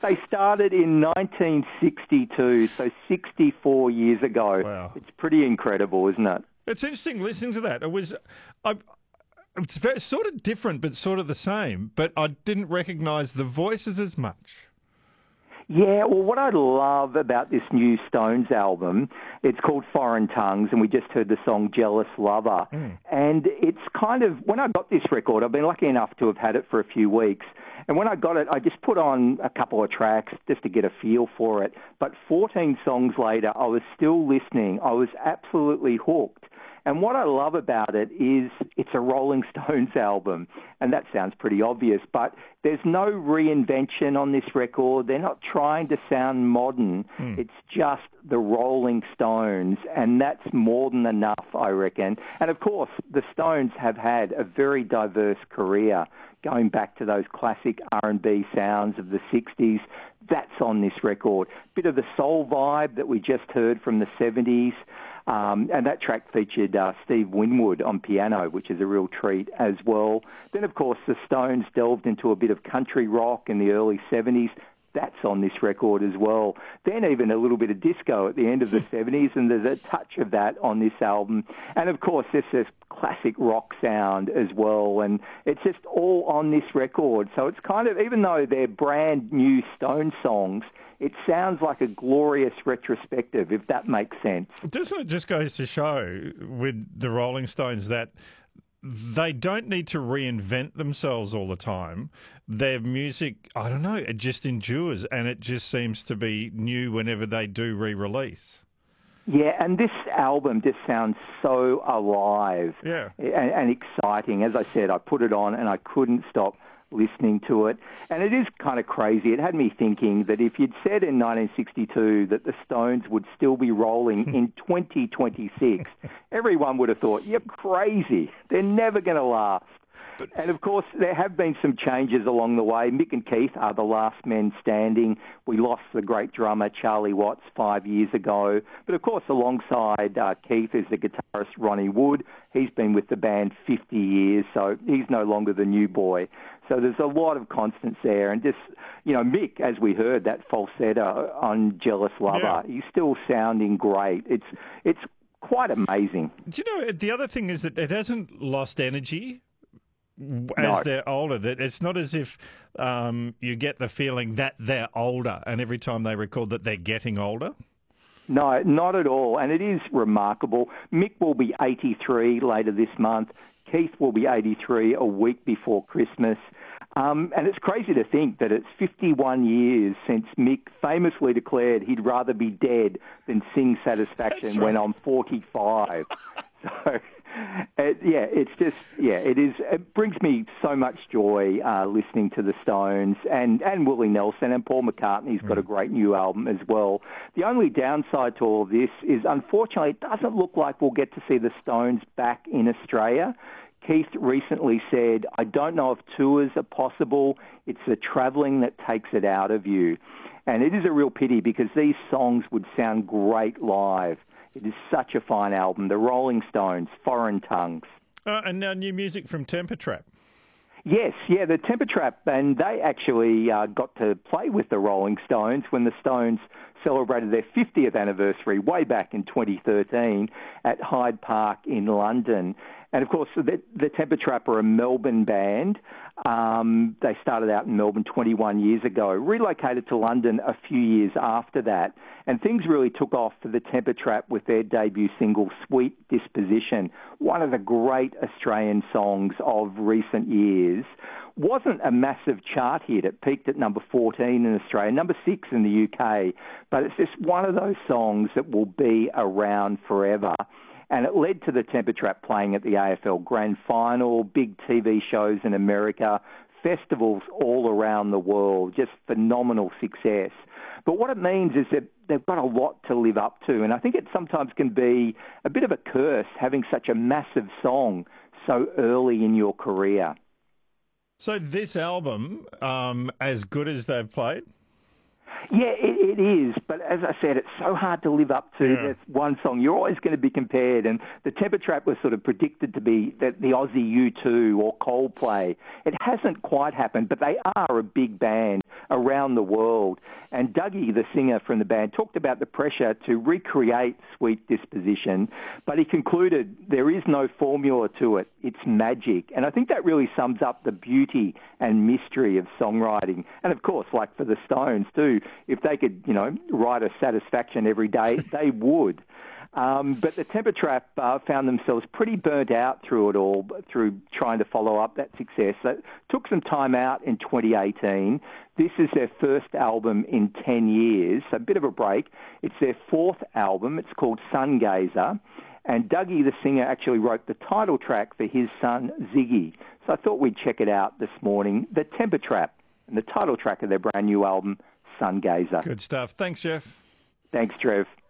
They started in 1962, so 64 years ago. Wow. It's pretty incredible, isn't it? It's interesting listening to that. It's sort of different, but sort of the same. But I didn't recognise the voices as much. Yeah, well, what I love about this new Stones album, it's called Foreign Tongues, and we just heard the song Jealous Lover. And it's kind of, when I got this record, I've been lucky enough to have had it for a few weeks. And when I got it, I just put on a couple of tracks just to get a feel for it. But 14 songs later, I was still listening. I was absolutely hooked. And what I love about it is it's a Rolling Stones album, and that sounds pretty obvious, but there's no reinvention on this record. They're not trying to sound modern. It's just the Rolling Stones, and that's more than enough, I reckon. And, of course, the Stones have had a very diverse career, going back to those classic R&B sounds of the 60s. That's on this record. Bit of the soul vibe that we just heard from the 70s. And that track featured Steve Winwood on piano, which is a real treat as well. Then, of course, the Stones delved into a bit of country rock in the early 70s. That's on this record as well. Then even a little bit of disco at the end of the 70s, and there's a touch of that on this album. And, of course, there's this classic rock sound as well, and it's just all on this record. So it's kind of, even though they're brand new Stone songs, it sounds like a glorious retrospective, if that makes sense. Doesn't it just goes to show with the Rolling Stones that they don't need to reinvent themselves all the time. Their music, I don't know, it just endures, and it just seems to be new whenever they do re-release. Yeah, and this album just sounds so alive and exciting. As I said, I put it on and I couldn't stop listening to it. And it is kind of crazy. It had me thinking that if you'd said in 1962 that the Stones would still be rolling in 2026, everyone would have thought, you're crazy. They're never going to last. And, of course, there have been some changes along the way. Mick and Keith are the last men standing. We lost the great drummer Charlie Watts 5 years ago. But, of course, alongside Keith is the guitarist Ronnie Wood. He's been with the band 50 years, so he's no longer the new boy. So there's a lot of constants there. And just, you know, Mick, as we heard, that falsetto on Jealous Lover, he's still sounding great. It's quite amazing. Do you know, the other thing is that it hasn't lost energy as they're older. That it's not as if you get the feeling that they're older, and every time they record that they're getting older. No, not at all. And it is remarkable. Mick will be 83 later this month. Keith will be 83 a week before Christmas. And it's crazy to think that it's 51 years since Mick famously declared he'd rather be dead than sing Satisfaction when I'm 45. So, it brings me so much joy listening to the Stones and Willie Nelson, and Paul McCartney's got a great new album as well. The only downside to all of this is, unfortunately, it doesn't look like we'll get to see the Stones back in Australia. Keith recently said, I don't know if tours are possible. It's the travelling that takes it out of you. And it is a real pity because these songs would sound great live. It is such a fine album. The Rolling Stones, Foreign Tongues. And now new music from Temper Trap. Yes, the Temper Trap, and they actually got to play with the Rolling Stones when the Stones celebrated their 50th anniversary way back in 2013 at Hyde Park in London. And, of course, the Temper Trap are a Melbourne band. They started out in Melbourne 21 years ago, relocated to London a few years after that. And things really took off for the Temper Trap with their debut single, Sweet Disposition, one of the great Australian songs of recent years. Wasn't a massive chart hit. It peaked at number 14 in Australia, number 6 in the UK. But it's just one of those songs that will be around forever. And it led to the Temper Trap playing at the AFL Grand Final, big TV shows in America, festivals all around the world, just phenomenal success. But what it means is that they've got a lot to live up to, and I think it sometimes can be a bit of a curse having such a massive song so early in your career. So this album, as good as they've played? Yeah, it is. But as I said, it's so hard to live up to that one song. You're always going to be compared. And the Temper Trap was sort of predicted to be the Aussie U2 or Coldplay. It hasn't quite happened, but they are a big band. around the world. And Dougie, the singer from the band, talked about the pressure to recreate Sweet Disposition, but he concluded there is no formula to it. It's magic. And I think that really sums up the beauty and mystery of songwriting. And of course, like for the Stones too, if they could, write a Satisfaction every day, they would. But the Temper Trap found themselves pretty burnt out through it all, through trying to follow up that success. So it took some time out in 2018. This is their first album in 10 years, so a bit of a break. It's their fourth album. It's called Sungazer. And Dougie, the singer, actually wrote the title track for his son, Ziggy. So I thought we'd check it out this morning. The Temper Trap, and the title track of their brand new album, Sungazer. Good stuff. Thanks, Jeff. Thanks, Trev.